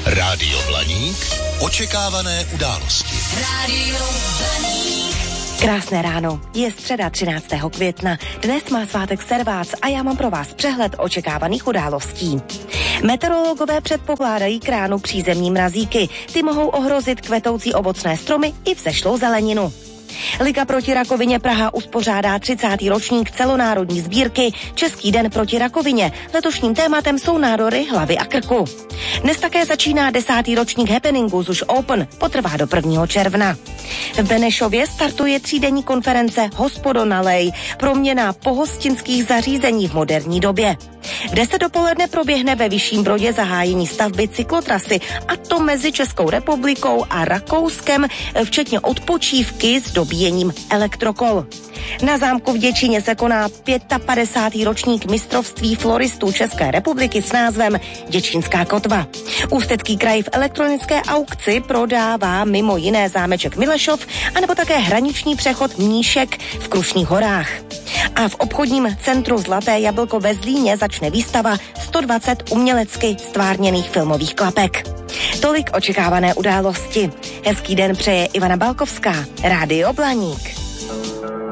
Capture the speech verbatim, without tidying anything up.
Rádio Blaník. Očekávané události. Rádio Blaník. Krásné ráno, je středa třináctého května. Dnes má svátek Servác a já mám pro vás přehled očekávaných událostí. Meteorologové předpokládají k ránu přízemní mrazíky. Ty mohou ohrozit kvetoucí ovocné stromy i vzešlou zeleninu. Liga proti rakovině Praha uspořádá třicátý ročník celonárodní sbírky Český den proti rakovině. Letošním tématem jsou nádory hlavy a krku. Dnes také začíná desátý ročník happeningu Zuš Open, potrvá do prvního června. V Benešově startuje třídenní konference Hospodo nalej, proměna pohostinských zařízení v moderní době. V deset dopoledne proběhne ve Vyšším Brodě zahájení stavby cyklotrasy, a to mezi Českou republikou a Rakouskem, včetně odpočívky s dobíjením elektrokol. Na zámku v Děčíně se koná padesátý pátý ročník mistrovství floristů České republiky s názvem Děčínská kotva. Ústecký kraj v elektronické aukci prodává mimo jiné zámeček Milešov, anebo také hraniční přechod Mníšek v Krušných horách. A v obchodním centru Zlaté jablko ve Zlíně začne výstava sto dvacet umělecky stvárněných filmových klapek. Tolik očekávané události. Hezký den přeje Ivana Balkovská, Rádio Blaník.